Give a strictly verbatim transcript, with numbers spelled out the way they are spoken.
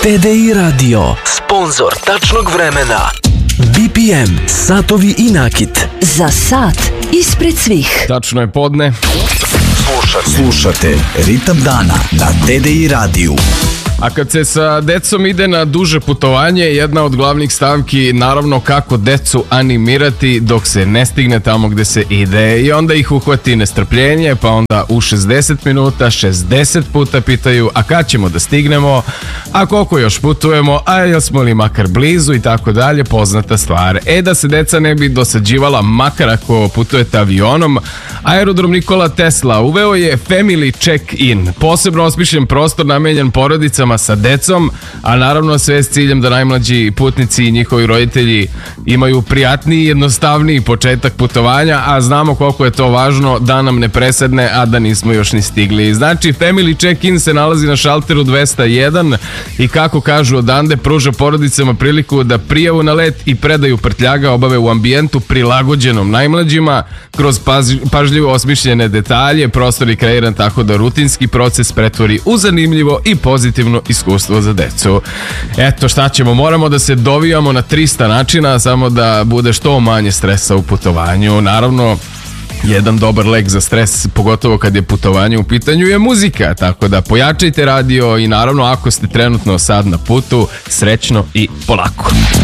T D I Radio, sponzor tačnog vremena. B P M, satovi i nakit. Za sat ispred svih. Tačno je podne. Slušate, Slušate Ritam dana na T D I radiju. A kad se sa decom ide na duže putovanje, jedna od glavnih stavki naravno kako decu animirati dok se ne stigne tamo gde se ide, i onda ih uhvati nestrpljenje, pa onda u šezdeset minuta šezdeset puta pitaju a kad ćemo da stignemo, a koliko još putujemo, a jel smo li makar blizu i tako dalje, poznata stvar. E da se deca ne bi dosađivala makar ako putujete avionom, Aerodrom Nikola Tesla uveo je Family Check-in, posebno osmišljen prostor namenjen porodicama sa decom, a naravno sve s ciljem da najmlađi putnici i njihovi roditelji imaju prijatniji i jednostavniji početak putovanja, a znamo koliko je to važno da nam ne presedne, a da nismo još ni stigli. Znači, Family Check-in se nalazi na šalteru dvesta jedan i kako kažu odande pruža porodicama priliku da prijavu na let i predaju prtljaga obave u ambijentu prilagođenom najmlađima kroz paž, pažljivo osmišljene detalje. Prostor je kreiran tako da rutinski proces pretvori u zanimljivo i pozitivno iskustvo za decu. Eto, šta ćemo, moramo da se dovijamo na trista načina samo da bude što manje stresa u putovanju. Naravno, jedan dobar lek za stres, pogotovo kad je putovanje u pitanju, je muzika, tako da pojačajte radio i naravno ako ste trenutno sad na putu, srećno i polako.